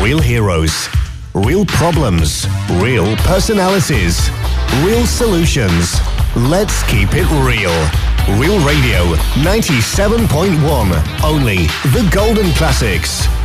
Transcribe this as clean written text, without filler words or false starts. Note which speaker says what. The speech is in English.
Speaker 1: Real heroes, real problems, real personalities, real solutions. Let's keep it real. Real Radio 97.1. Only the golden classics.